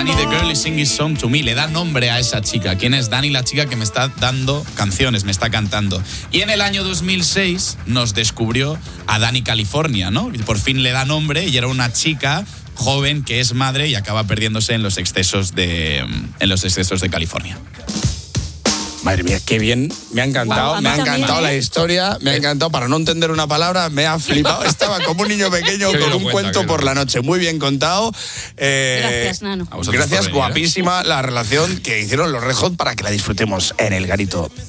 Dani, the girl is singing song to me. Le da nombre a esa chica. ¿Quién es Dani? La chica que me está dando canciones, me está cantando. Y en el año 2006 nos descubrió a Dani California, ¿no? Y por fin le da nombre y era una chica joven que es madre y acaba perdiéndose en los excesos de California. Madre mía, qué bien, me ha encantado, Guau, me ha encantado también, la historia, me ha encantado, para no entender una palabra, me ha flipado, estaba como un niño pequeño con un cuento por la noche, muy bien contado. Gracias, Nano. Gracias, guapísima la relación que hicieron los Red Hot para que la disfrutemos en El Garito.